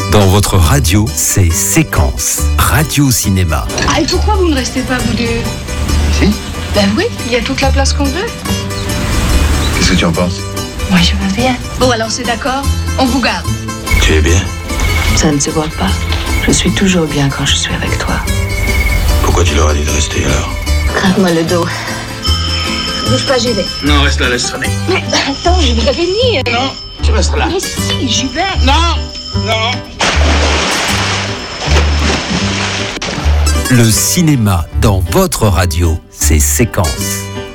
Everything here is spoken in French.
Dans votre radio, c'est Séquence, radio-cinéma. Ah, et pourquoi vous ne restez pas, vous deux? Si. Ben oui, il y a toute la place qu'on veut. Qu'est-ce que tu en penses? Moi, je veux bien. Bon, alors c'est d'accord, on vous garde. Tu es bien? Ça ne se voit pas. Je suis toujours bien quand je suis avec toi. Pourquoi tu leur as dit de rester alors? Crève-moi le dos. Bouge pas, j'y vais. Non, reste là, laisse sonner. Mais attends, je vais venir. Non, tu restes là. Mais si, j'y vais. Non, non. Le cinéma dans votre radio, c'est Séquence.